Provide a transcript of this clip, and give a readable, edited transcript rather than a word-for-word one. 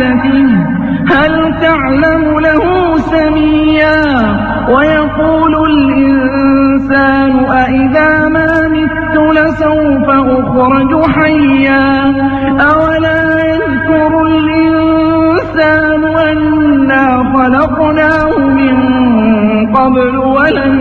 سعادته هل تعلم له سميا ويقول الإنسان أإذا ما مت لسوف أخرج حيا أولا يذكر الإنسان أنا خلقناه من قبل ولم